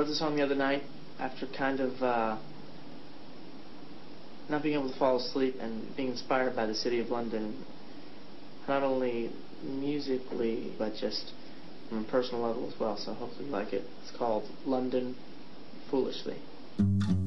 the song the other night after kind of not being able to fall asleep and being inspired by the city of London, not only musically, but just on a personal level as well. So hopefully you like it. It's called London Foolishly.